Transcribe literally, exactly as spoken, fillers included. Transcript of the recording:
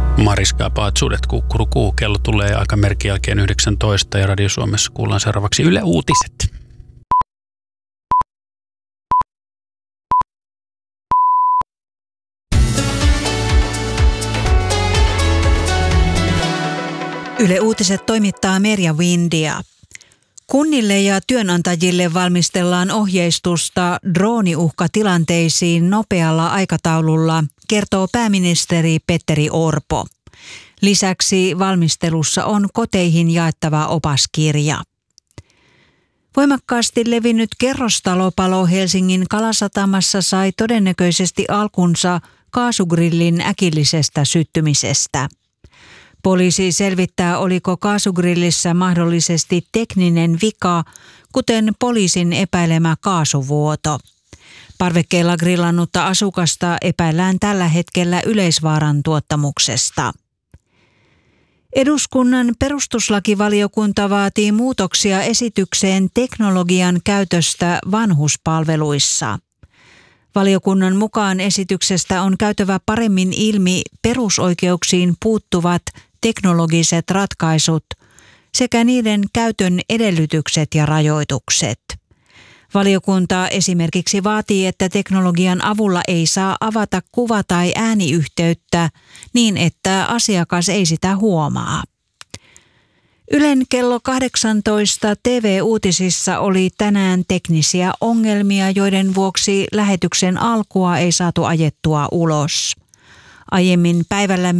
Mariska Paatsuudet kukkurukuu. Kello tulee aika merkin jälkeen yhdeksäntoista ja Radio Suomessa kuullaan seuraavaksi Yle Uutiset. Yle Uutiset toimittaa Merja Windia. Kunnille ja työnantajille valmistellaan ohjeistusta drooniuhkatilanteisiin nopealla aikataululla, kertoo pääministeri Petteri Orpo. Lisäksi valmistelussa on koteihin jaettava opaskirja. Voimakkaasti levinnyt kerrostalopalo Helsingin Kalasatamassa sai todennäköisesti alkunsa kaasugrillin äkillisestä syttymisestä. Poliisi selvittää, oliko kaasugrillissä mahdollisesti tekninen vika, kuten poliisin epäilemä kaasuvuoto. Parvekkeella grillannutta asukasta epäillään tällä hetkellä yleisvaaran tuottamuksesta. Eduskunnan perustuslakivaliokunta vaatii muutoksia esitykseen teknologian käytöstä vanhuspalveluissa. Valiokunnan mukaan esityksestä on käytävä paremmin ilmi perusoikeuksiin puuttuvat teknologiset ratkaisut sekä niiden käytön edellytykset ja rajoitukset. Valiokunta esimerkiksi vaatii, että teknologian avulla ei saa avata kuva- tai ääniyhteyttä niin, että asiakas ei sitä huomaa. Ylen kello kahdeksantoista T V-uutisissa oli tänään teknisiä ongelmia, joiden vuoksi lähetyksen alkua ei saatu ajettua ulos. Aiemmin päivällä